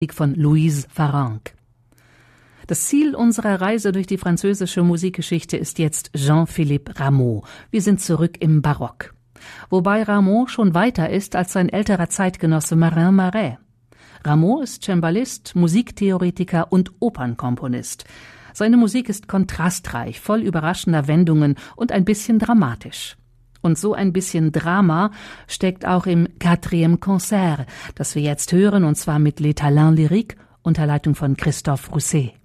von Louise Farrenc. Das Ziel unserer Reise durch die französische Musikgeschichte ist jetzt Jean-Philippe Rameau. Wir sind zurück im Barock. Wobei Rameau schon weiter ist als sein älterer Zeitgenosse Marin Marais. Rameau ist Cembalist, Musiktheoretiker und Opernkomponist. Seine Musik ist kontrastreich, voll überraschender Wendungen und ein bisschen dramatisch. Und so ein bisschen Drama steckt auch im Quatrième Concert, das wir jetzt hören, und zwar mit Les Talents Lyriques unter Leitung von Christophe Rousset.